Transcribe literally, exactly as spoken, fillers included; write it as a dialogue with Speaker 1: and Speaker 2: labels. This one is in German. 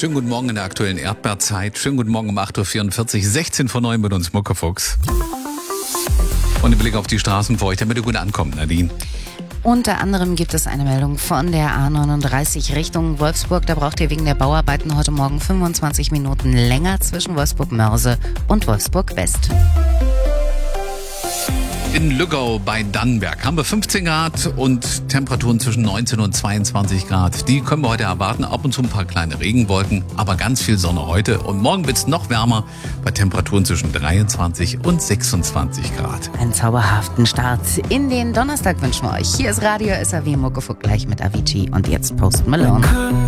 Speaker 1: Schönen guten Morgen in der aktuellen Erdbeerzeit. Schönen guten Morgen um acht Uhr vierundvierzig, sechzehn vor neun mit uns Muckefuchs. Und ein Blick auf die Straßen für euch, damit ihr gut ankommt, Nadine.
Speaker 2: Unter anderem gibt es eine Meldung von der A neununddreißig Richtung Wolfsburg. Da braucht ihr wegen der Bauarbeiten heute Morgen fünfundzwanzig Minuten länger zwischen Wolfsburg-Mörse und Wolfsburg-West.
Speaker 1: In Lüggau bei Dannenberg haben wir fünfzehn Grad und Temperaturen zwischen neunzehn und zweiundzwanzig Grad. Die können wir heute erwarten. Ab und zu ein paar kleine Regenwolken, aber ganz viel Sonne heute. Und morgen wird es noch wärmer bei Temperaturen zwischen dreiundzwanzig und sechsundzwanzig Grad.
Speaker 2: Einen zauberhaften Start in den Donnerstag wünschen wir euch. Hier ist Radio S A W Muckefuck gleich mit Avicii und jetzt Post Malone.